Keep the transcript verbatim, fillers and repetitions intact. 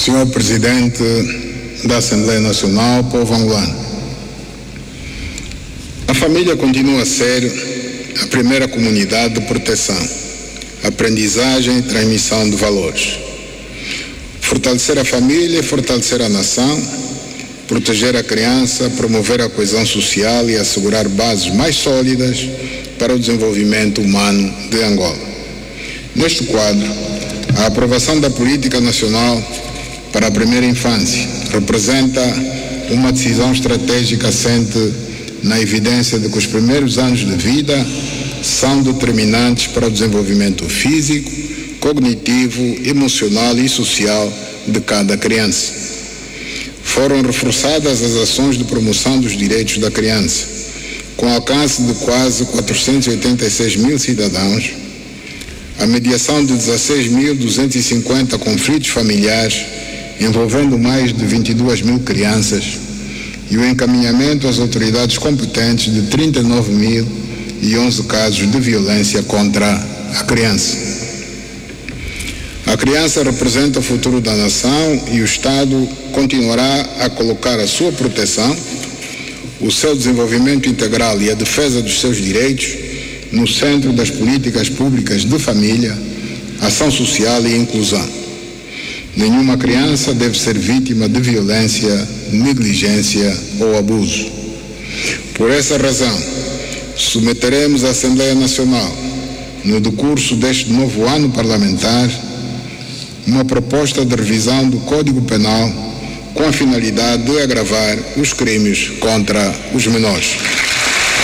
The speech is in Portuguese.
senhor Presidente da Assembleia Nacional, povo angolano, a família continua a ser a primeira comunidade de proteção, aprendizagem e transmissão de valores. Fortalecer a família e fortalecer a nação, proteger a criança, promover a coesão social e assegurar bases mais sólidas para o desenvolvimento humano de Angola. Neste quadro, a aprovação da Política Nacional para a Primeira Infância representa uma decisão estratégica assente na evidência de que os primeiros anos de vida são determinantes para o desenvolvimento físico, cognitivo, emocional e social de cada criança. Foram reforçadas as ações de promoção dos direitos da criança, com alcance de quase quatrocentos e oitenta e seis mil cidadãos, a mediação de dezesseis mil duzentos e cinquenta conflitos familiares, envolvendo mais de vinte e duas mil crianças, e o encaminhamento às autoridades competentes de trinta e nove mil e onze casos de violência contra a criança. A criança representa o futuro da nação e o Estado continuará a colocar a sua proteção, o seu desenvolvimento integral e a defesa dos seus direitos no centro das políticas públicas de família, ação social e inclusão. Nenhuma criança deve ser vítima de violência, negligência ou abuso. Por essa razão, submeteremos à Assembleia Nacional, no decurso deste novo ano parlamentar, uma proposta de revisão do Código Penal com a finalidade de agravar os crimes contra os menores.